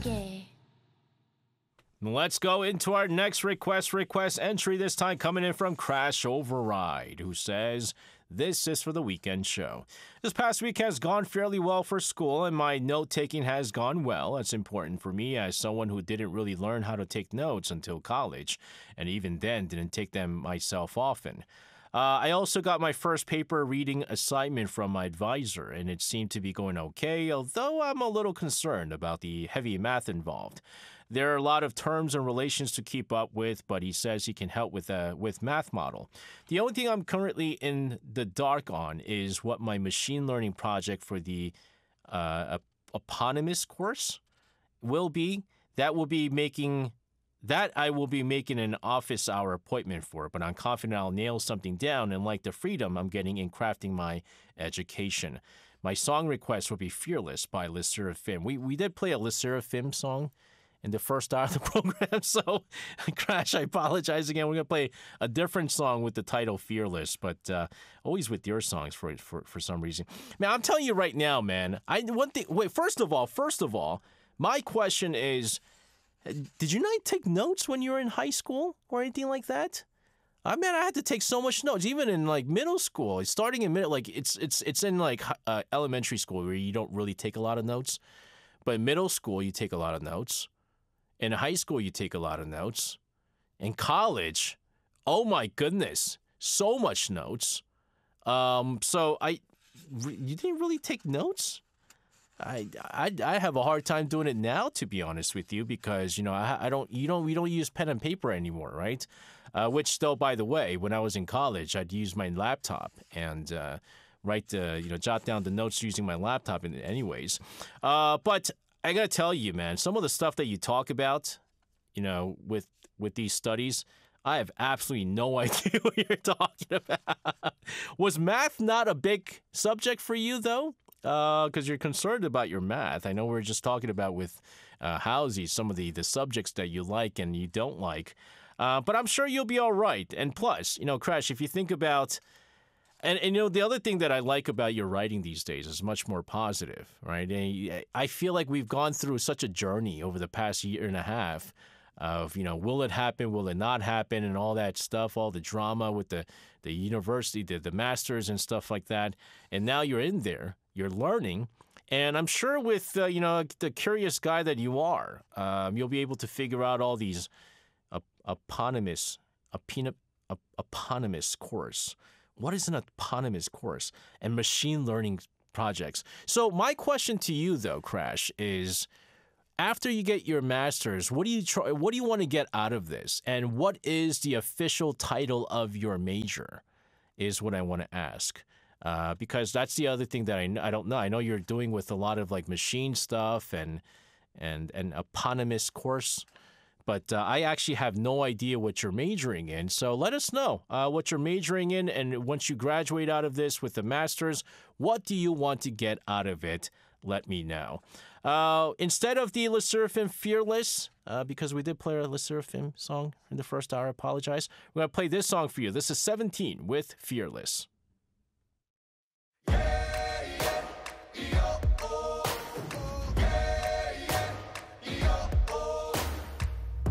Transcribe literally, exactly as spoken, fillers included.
gay. Let's go into our next request request entry, this time coming in from Crash Override, who says, this is for the weekend show. This past week has gone fairly well for school, and my note-taking has gone well. That's important for me as someone who didn't really learn how to take notes until college, and even then didn't take them myself often. Uh, I also got my first paper reading assignment from my advisor, and it seemed to be going okay, although I'm a little concerned about the heavy math involved. There are a lot of terms and relations to keep up with, but he says he can help with a with math model. The only thing I'm currently in the dark on is what my machine learning project for the uh, eponymous course will be. That will be making that I will be making an office hour appointment for, but I'm confident I'll nail something down and like the freedom I'm getting in crafting my education. My song request will be Fearless by Le Sserafim. We we did play a Le Sserafim song in the first hour of the program, so Crash, I apologize again. We're going to play a different song with the title Fearless, but uh, always with your songs for, for for some reason. Man, I'm telling you right now, man, I one thing, wait, first of all, first of all, my question is, did you not take notes when you were in high school or anything like that? I mean, I had to take so much notes, even in like middle school. Starting in middle, like it's it's it's in like uh, elementary school where you don't really take a lot of notes, but in middle school you take a lot of notes. In high school, you take a lot of notes. In college, oh my goodness, so much notes. Um, so I, you didn't really take notes? I, I, I have a hard time doing it now, to be honest with you, because you know I, I don't you don't we don't use pen and paper anymore, right? Uh, which, though, by the way, when I was in college, I'd use my laptop and uh, write the you know jot down the notes using my laptop, in, anyways. Uh, but I gotta tell you, man, some of the stuff that you talk about, you know, with with these studies, I have absolutely no idea what you're talking about. Was math not a big subject for you, though? Because uh, you're concerned about your math. I know we were just talking about with uh, Housie, some of the, the subjects that you like and you don't like. Uh, but I'm sure you'll be all right. And plus, you know, Crash, if you think about... And, and, you know, the other thing that I like about your writing these days is much more positive, right? And I feel like we've gone through such a journey over the past year and a half of, you know, will it happen, will it not happen, and all that stuff, all the drama with the, the university, the, the masters and stuff like that. And now you're in there, you're learning. And I'm sure with, uh, you know, the curious guy that you are, um, you'll be able to figure out all these ep- eponymous, epin- ep- eponymous course. What is an eponymous course and machine learning projects? So my question to you, though, Crash, is after you get your master's, what do you try? What do you want to get out of this? And what is the official title of your major? Is what I want to ask. Uh, because that's the other thing that I, I don't know. I know you're doing with a lot of like machine stuff and and an eponymous course. But uh, I actually have no idea what you're majoring in. So let us know uh, what you're majoring in. And once you graduate out of this with the master's, what do you want to get out of it? Let me know. Uh, instead of the Le Sserafim Fearless, uh, because we did play a Le Sserafim song in the first hour, I apologize. We're going to play this song for you. This is seventeen with Fearless.